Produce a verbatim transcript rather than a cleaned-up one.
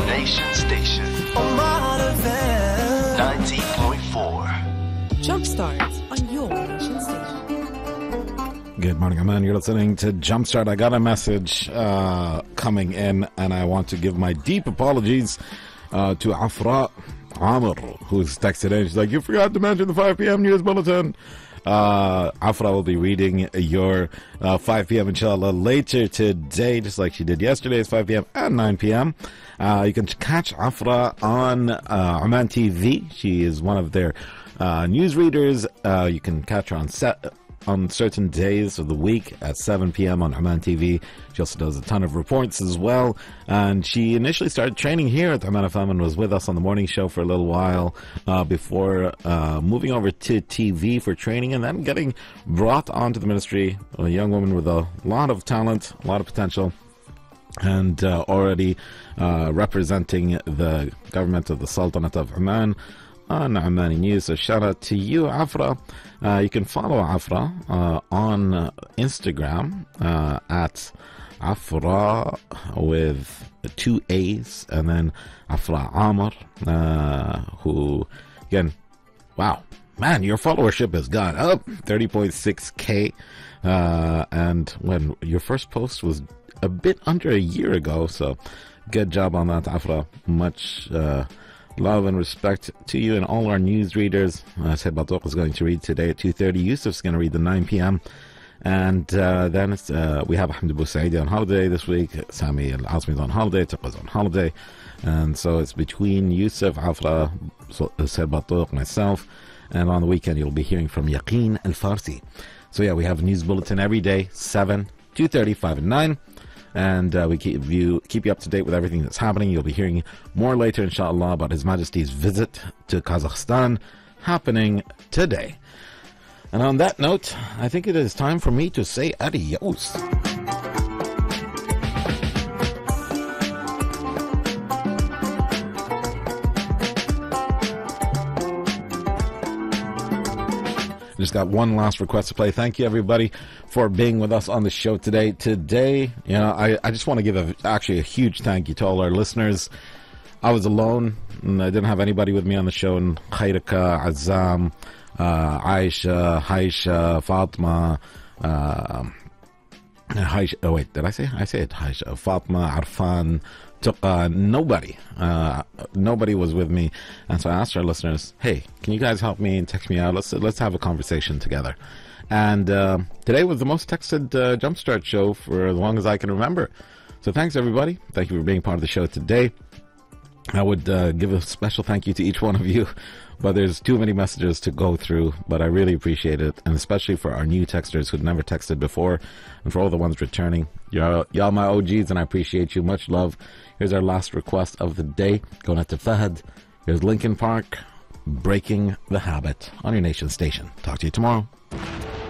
Nation Station. ninety point four. Jumpstart on your Nation Station. Good morning, Aman. You're listening to Jumpstart. I got a message uh, coming in, and I want to give my deep apologies uh, to Afra Amr, who's texted in. She's like, you forgot to mention the five p.m. news bulletin. Uh, Afra will be reading your uh, five p.m. inshallah later today, just like she did yesterday's five p.m. and nine p.m. Uh, you can catch Afra on uh, Oman T V. She is one of their uh, newsreaders. Uh, you can catch her on set on certain days of the week at seven p.m. on Oman T V. She also does a ton of reports as well. And she initially started training here at Oman F M and was with us on the morning show for a little while uh, before uh, moving over to T V for training and then getting brought onto the ministry. A young woman with a lot of talent, a lot of potential, and uh, already uh, representing the government of the Sultanate of Oman on Omani News. So shout out to you, Afra. Uh, you can follow Afra uh, on uh, Instagram uh, at Afra with two A's and then Afra Amr, uh, who, again, wow, man, your followership has gone up thirty point six K. Uh, and when your first post was a bit under a year ago, so good job on that, Afra. Much uh, love and respect to you and all our news readers. Uh, Said Batoq is going to read today at two thirty. Yusuf's going to read the nine p.m. And uh, then it's, uh, we have Ahmed Bousaidi on holiday this week. Sami Al-Azmi is on holiday. Tiqa's on holiday. And so it's between Yusuf, Afra, Said Batoq, myself. And on the weekend, you'll be hearing from Yaqeen Al-Farsi. So yeah, we have a news bulletin every day, seven, two thirty, five, and nine. And uh, we keep you keep you up to date with everything that's happening. You'll be hearing more later, inshallah, about His Majesty's visit to Kazakhstan happening today. And on that note, I think it is time for me to say adios. Just got one last request to play. Thank you, everybody, for being with us on the show today. Today, you know, I, I just want to give a, actually a huge thank you to all our listeners. I was alone, and I didn't have anybody with me on the show. And Khairika, Azam, uh, Aisha, Haisha, Fatma, uh, Haisha, oh wait, did I say? I said Haisha, Fatma, Arfan, Tuqa, nobody, uh, nobody was with me. And so I asked our listeners, hey, can you guys help me and text me out? Let's, let's have a conversation together. And uh, today was the most texted uh, Jumpstart show for as long as I can remember. So thanks, everybody. Thank you for being part of the show today. I would uh, give a special thank you to each one of you, but there's too many messages to go through, but I really appreciate it, and especially for our new texters who'd never texted before, and for all the ones returning. Y'all, y'all my O Gs, and I appreciate you. Much love. Here's our last request of the day, going out to Fahad. Here's Linkin Park, Breaking the Habit, on your Nation Station. Talk to you tomorrow.